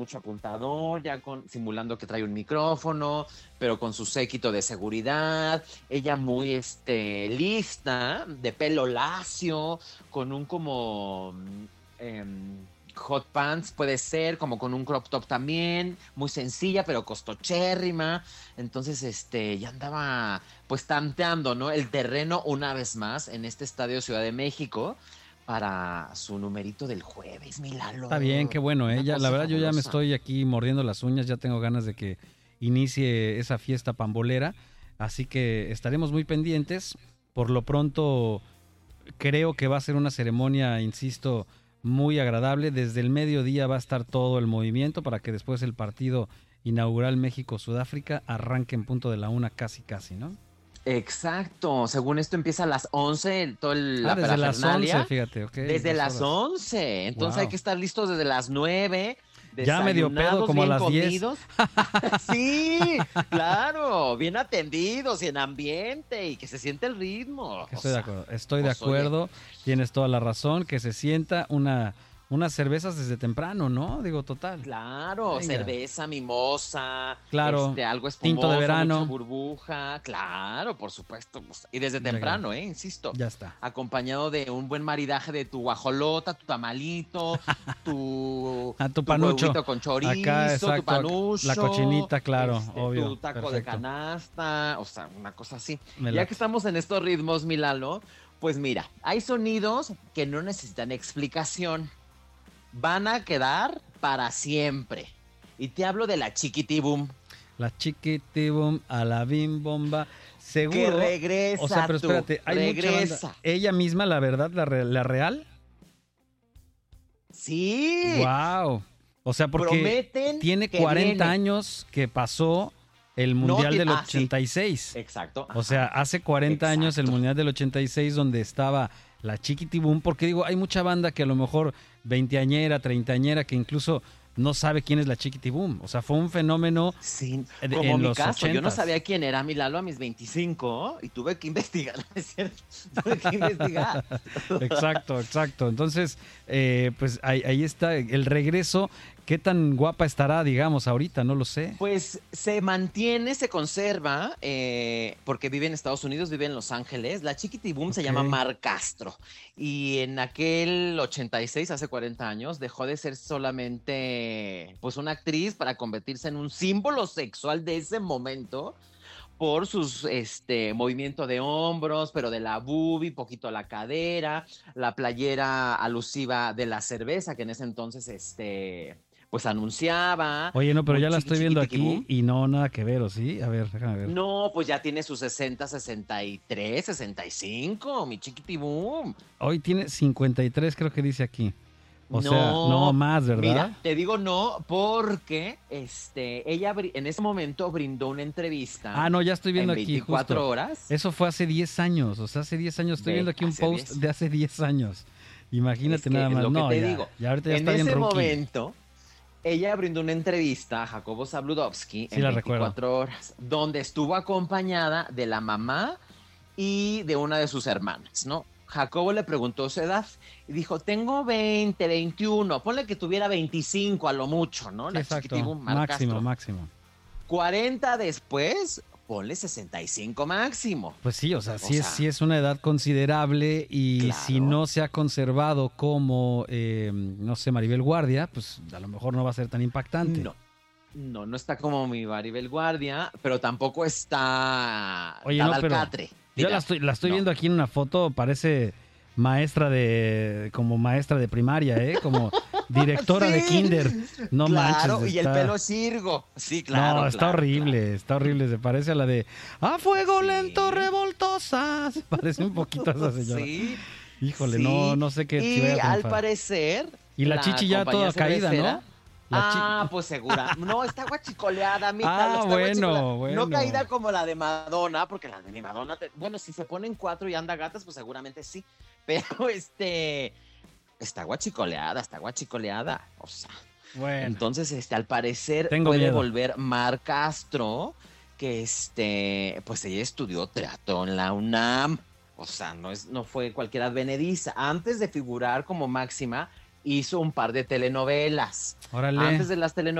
mucho apuntador, ya simulando que trae un micrófono, pero con su séquito de seguridad. Ella muy lista, de pelo lacio, con un como hot pants, puede ser, como con un crop top también, muy sencilla, pero costochérrima. Entonces, ya andaba pues tanteando, ¿no? El terreno una vez más en este estadio Ciudad de México para su numerito del jueves, mi Está bien, Lalo. qué bueno, Una la cosa verdad yo ya me fabulosa. estoy aquí mordiendo las uñas, ya tengo ganas de que inicie esa fiesta pambolera, así que estaremos muy pendientes. Por lo pronto creo que va a ser una ceremonia, insisto, muy agradable. Desde el mediodía va a estar todo el movimiento para que después el partido inaugural México-Sudáfrica arranque en punto de la una casi casi, ¿no? Exacto. Según esto empieza a las 11, toda Ah, la desde las 11, parafernalia. fíjate, ok, Desde 2 las horas. 11. Entonces hay Wow. que estar listos desde las 9, Ya medio pedo desayunados, como a bien las 10. comidos. Sí, claro, bien atendidos y en ambiente y que se siente el ritmo. Que O estoy de sea, acuerdo, estoy de pues oye, acuerdo, tienes toda la razón, que se sienta unas cervezas desde temprano, ¿no? Digo, total. claro, Venga, cerveza, mimosa, claro, algo tinto de espumoso, mucha verano, burbuja, claro, por supuesto, pues, y desde legal, temprano, insisto, ya está. acompañado de un buen maridaje de tu guajolota, tu tamalito, A tu tu panucho, huevito con acá, chorizo, tu exacto, la panucho, cochinita, claro, tu obvio, taco de perfecto. canasta, o sea, una cosa así. Me Ya que late. estamos en estos ritmos, Milalo, pues mira, hay sonidos que no necesitan explicación, van a quedar para siempre. Y te hablo de la chiquitibum, La chiquitibum a la bim bomba, que seguro, o sea, regresa pero tú, espérate, hay mucha banda, regresa. ella misma, la verdad, la real. Sí, Wow. O sea, porque prometen tiene que 40 viene. años que pasó el No Mundial tiene, del sí, 86. exacto, O sea, ajá, hace 40 años el exacto. Mundial del 86 donde estaba la Chiquitibum, porque digo, hay mucha banda que a lo mejor veinteañera, treintañera, que incluso no sabe quién es la Chiquitibum. O sea, fue un fenómeno Sí, como en mi los caso, yo no 80s. sabía quién era mi Lalo a mis 25 y tuve que investigar, ¿no es cierto? Tuve que investigar. Exacto, exacto. Entonces, pues ahí está el regreso. ¿Qué tan guapa estará, digamos, ahorita? No lo sé. Pues se mantiene, se conserva, porque vive en Estados Unidos, vive en Los Ángeles. La Chiquitibum se Ok. llama Mar Castro. Y en aquel 86, hace 40 años, dejó de ser solamente pues una actriz para convertirse en un símbolo sexual de ese momento por sus movimiento de hombros, pero de la boobie, poquito la cadera, la playera alusiva de la cerveza que en ese entonces pues anunciaba, Oye, no, pero muy ya la chiqui estoy chiqui viendo tiki aquí boom. y no, nada que ver, ¿o sí? A ver, déjame ver. No, pues ya tiene sus 60, 63, 65, mi chiquiti boom. Hoy tiene 53, creo que dice aquí. O sea, no No, más, mira, ¿verdad? te digo no porque ella en ese momento brindó una Ah, entrevista no, ya estoy viendo en aquí, justo. 24 horas. Eso fue hace 10 años, o sea, hace 10 años. Estoy viendo Ve, aquí un hace post 10. de hace 10 años. Es Imagínate que nada es más. lo que No, te ya, digo. ya ahorita ya En está bien ese rookie. momento, ella brindó una entrevista a Jacobo Zabludovsky Sí en la recuerdo. 24 horas, donde estuvo acompañada de la mamá y de una de sus hermanas, ¿no? Jacobo le preguntó su edad y dijo, tengo 20, 21, ponle que tuviera 25 a lo mucho, ¿no? Sí, La exacto. chiquitibum Mar Máximo, Castro. máximo. 40 después, ponle 65 máximo. Pues sí, o sea, O sí sea, es una edad considerable y si claro. no se ha conservado como, no sé, Maribel Guardia, pues a lo mejor no va a ser tan impactante. No, no está como mi Maribel Guardia, pero tampoco está Oye, no, dada al pero catre. yo Dirás, la estoy no. viendo aquí en una foto, parece como maestra de primaria, ¿eh? Como directora de Sí, kinder. No manches, claro, y el está... pelo sirgo. Sí, No, claro, claro, claro. está horrible, se parece a la de A fuego lento, Sí, revoltosa. Se parece un poquito a esa señora. sí, Híjole, no, sí. no sé qué si vaya Y a al triunfar. parecer, Y la la chichi ya compañía toda caída, cervecera. ¿no? La chi... Pues segura. No, está guachicoleada, mija, lo Ah, está guachicoleada. bueno, No caída bueno. como la de Madonna, porque la de mi Madonna, bueno, si se ponen cuatro y anda gatas, pues seguramente sí. Pero está guachicoleada, está guachicoleada. O sea, Bueno, entonces, al parecer tengo puede miedo. volver Mar Castro, que pues ella estudió teatro en la UNAM. O sea, no fue cualquier advenediza. Antes de figurar como Máxima, hizo un par de telenovelas. Órale. Antes de las telenovelas